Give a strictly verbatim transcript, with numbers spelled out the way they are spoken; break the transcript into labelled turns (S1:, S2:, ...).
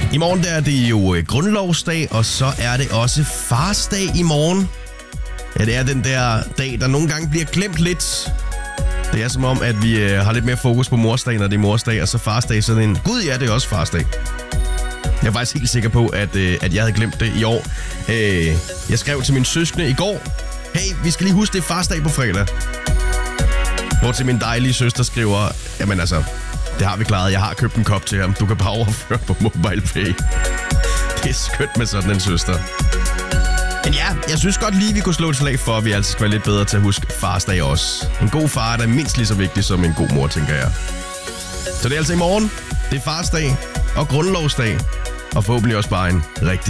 S1: I morgen der er det jo grundlovsdag, og så er det også farsdag i morgen. Ja, det er den der dag, der nogle gange bliver glemt lidt. Det er som om, at vi øh, har lidt mere fokus på morsdag, når det er morsdag, og så farsdag sådan en... Gud, ja, det er også farsdag. Jeg er faktisk helt sikker på, at, øh, at jeg havde glemt det i år. Øh, jeg skrev til min søskende i går, hey, vi skal lige huske, det er farsdag på fredag. Hvor til min dejlige søster skriver, jamen altså, det har vi klaret, jeg har købt en kop til ham, du kan bare overføre på MobilePay. Det er skønt med sådan en søster. Men ja, jeg synes godt lige, vi kunne slå et slag for, at vi altid skal være lidt bedre til at huske farsdag også. En god far er da mindst lige så vigtig som en god mor, tænker jeg. Så det er altså i morgen. Det er farsdag og grundlovsdag. Og forhåbentlig også bare en rigtig